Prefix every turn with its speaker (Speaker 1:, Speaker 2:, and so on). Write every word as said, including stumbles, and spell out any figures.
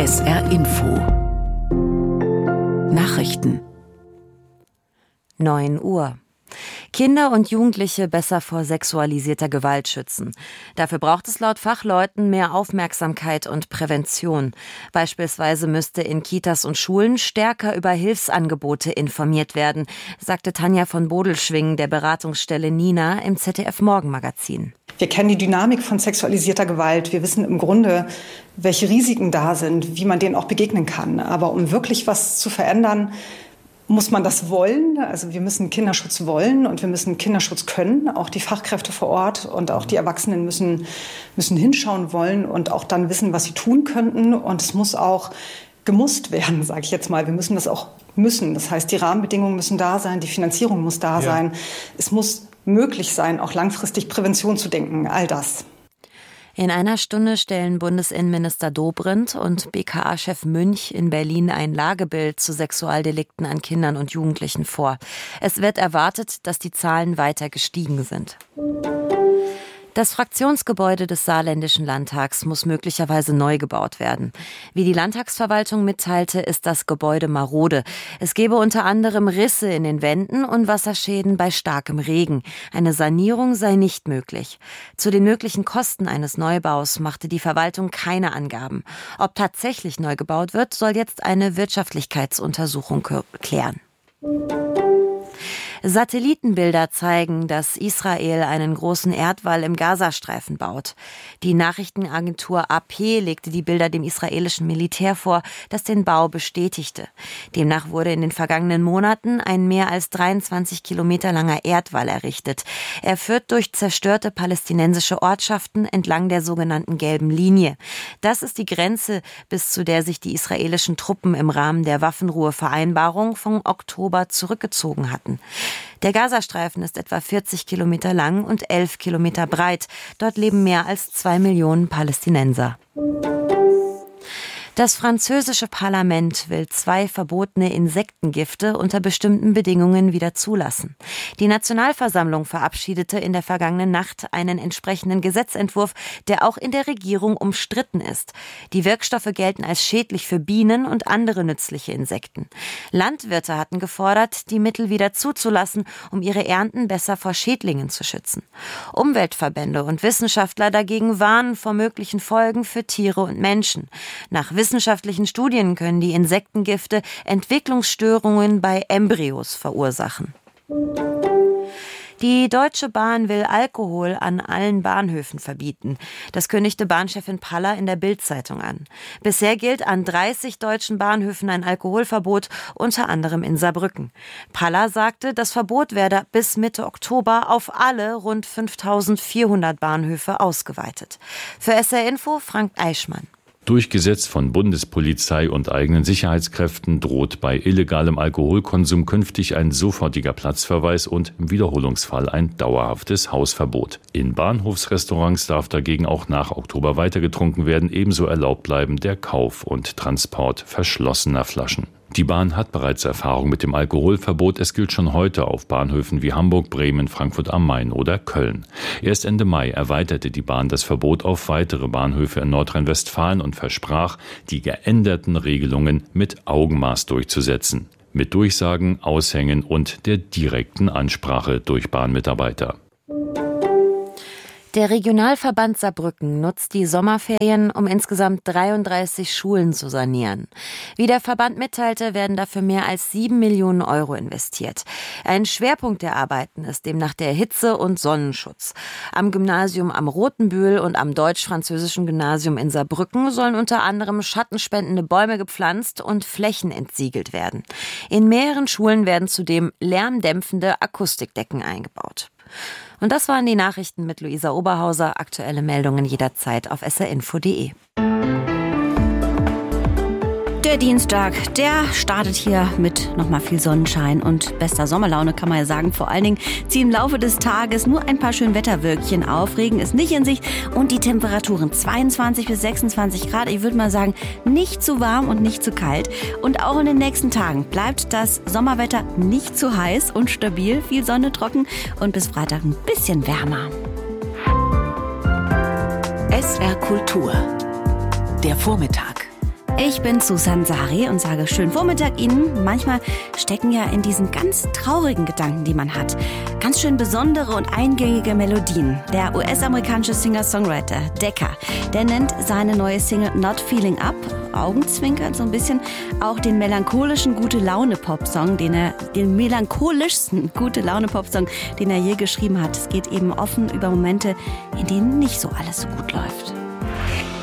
Speaker 1: S R Info Nachrichten
Speaker 2: neun Uhr. Kinder und Jugendliche besser vor sexualisierter Gewalt schützen. Dafür braucht es laut Fachleuten mehr Aufmerksamkeit und Prävention. Beispielsweise müsste in Kitas und Schulen stärker über Hilfsangebote informiert werden, sagte Tanja von Bodelschwingh der Beratungsstelle Nina im Z D F-Morgenmagazin.
Speaker 3: Wir kennen die Dynamik von sexualisierter Gewalt. Wir wissen im Grunde, welche Risiken da sind, wie man denen auch begegnen kann. Aber um wirklich was zu verändern, muss man das wollen. Also wir müssen Kinderschutz wollen und wir müssen Kinderschutz können. Auch die Fachkräfte vor Ort und auch die Erwachsenen müssen, müssen hinschauen wollen und auch dann wissen, was sie tun könnten. Und es muss auch gemusst werden, sage ich jetzt mal. Wir müssen das auch müssen. Das heißt, die Rahmenbedingungen müssen da sein, die Finanzierung muss da ja. sein. Es muss möglich sein, auch langfristig Prävention zu denken, all das.
Speaker 2: In einer Stunde stellen Bundesinnenminister Dobrindt und B K A-Chef Münch in Berlin ein Lagebild zu Sexualdelikten an Kindern und Jugendlichen vor. Es wird erwartet, dass die Zahlen weiter gestiegen sind. Das Fraktionsgebäude des Saarländischen Landtags muss möglicherweise neu gebaut werden. Wie die Landtagsverwaltung mitteilte, ist das Gebäude marode. Es gebe unter anderem Risse in den Wänden und Wasserschäden bei starkem Regen. Eine Sanierung sei nicht möglich. Zu den möglichen Kosten eines Neubaus machte die Verwaltung keine Angaben. Ob tatsächlich neu gebaut wird, soll jetzt eine Wirtschaftlichkeitsuntersuchung klären. Satellitenbilder zeigen, dass Israel einen großen Erdwall im Gazastreifen baut. Die Nachrichtenagentur A P legte die Bilder dem israelischen Militär vor, das den Bau bestätigte. Demnach wurde in den vergangenen Monaten ein mehr als dreiundzwanzig Kilometer langer Erdwall errichtet. Er führt durch zerstörte palästinensische Ortschaften entlang der sogenannten gelben Linie. Das ist die Grenze, bis zu der sich die israelischen Truppen im Rahmen der Waffenruhevereinbarung vom Oktober zurückgezogen hatten. Der Gazastreifen ist etwa vierzig Kilometer lang und elf Kilometer breit. Dort leben mehr als zwei Millionen Palästinenser. Das französische Parlament will zwei verbotene Insektengifte unter bestimmten Bedingungen wieder zulassen. Die Nationalversammlung verabschiedete in der vergangenen Nacht einen entsprechenden Gesetzentwurf, der auch in der Regierung umstritten ist. Die Wirkstoffe gelten als schädlich für Bienen und andere nützliche Insekten. Landwirte hatten gefordert, die Mittel wieder zuzulassen, um ihre Ernten besser vor Schädlingen zu schützen. Umweltverbände und Wissenschaftler dagegen warnen vor möglichen Folgen für Tiere und Menschen. Nach wissenschaftlichen Studien können die Insektengifte Entwicklungsstörungen bei Embryos verursachen. Die Deutsche Bahn will Alkohol an allen Bahnhöfen verbieten. Das kündigte Bahnchefin Paller in der Bild-Zeitung an. Bisher gilt an dreißig deutschen Bahnhöfen ein Alkoholverbot, unter anderem in Saarbrücken. Paller sagte, das Verbot werde bis Mitte Oktober auf alle rund fünftausendvierhundert Bahnhöfe ausgeweitet. Für S R Info Frank Eichmann.
Speaker 4: Durchgesetzt von Bundespolizei und eigenen Sicherheitskräften droht bei illegalem Alkoholkonsum künftig ein sofortiger Platzverweis und im Wiederholungsfall ein dauerhaftes Hausverbot. In Bahnhofsrestaurants darf dagegen auch nach Oktober weiter getrunken werden, ebenso erlaubt bleiben der Kauf und Transport verschlossener Flaschen. Die Bahn hat bereits Erfahrung mit dem Alkoholverbot. Es gilt schon heute auf Bahnhöfen wie Hamburg, Bremen, Frankfurt am Main oder Köln. Erst Ende Mai erweiterte die Bahn das Verbot auf weitere Bahnhöfe in Nordrhein-Westfalen und versprach, die geänderten Regelungen mit Augenmaß durchzusetzen. Mit Durchsagen, Aushängen und der direkten Ansprache durch Bahnmitarbeiter.
Speaker 2: Der Regionalverband Saarbrücken nutzt die Sommerferien, um insgesamt dreiunddreißig Schulen zu sanieren. Wie der Verband mitteilte, werden dafür mehr als sieben Millionen Euro investiert. Ein Schwerpunkt der Arbeiten ist demnach der Hitze- und Sonnenschutz. Am Gymnasium am Rotenbühl und am deutsch-französischen Gymnasium in Saarbrücken sollen unter anderem schattenspendende Bäume gepflanzt und Flächen entsiegelt werden. In mehreren Schulen werden zudem lärmdämpfende Akustikdecken eingebaut. Und das waren die Nachrichten mit Luisa Oberhauser. Aktuelle Meldungen jederzeit auf s r info punkt d e.
Speaker 5: Der Dienstag, der startet hier mit nochmal viel Sonnenschein und bester Sommerlaune, kann man ja sagen. Vor allen Dingen ziehen im Laufe des Tages nur ein paar Schönwetterwölkchen auf. Regen ist nicht in Sicht und die Temperaturen zweiundzwanzig bis sechsundzwanzig Grad. Ich würde mal sagen, nicht zu warm und nicht zu kalt. Und auch in den nächsten Tagen bleibt das Sommerwetter nicht zu heiß und stabil. Viel Sonne, trocken und bis Freitag ein bisschen wärmer.
Speaker 1: S R Kultur. Der Vormittag.
Speaker 5: Ich bin Susan Sari und sage schönen Vormittag Ihnen. Manchmal stecken ja in diesen ganz traurigen Gedanken, die man hat, ganz schön besondere und eingängige Melodien. Der U S-amerikanische Singer-Songwriter Decca, der nennt seine neue Single Not Feeling Up, augenzwinkert so ein bisschen, auch den melancholischen Gute-Laune-Pop-Song, den er, den melancholischsten Gute-Laune-Pop-Song, den er je geschrieben hat. Es geht eben offen über Momente, in denen nicht so alles so gut läuft.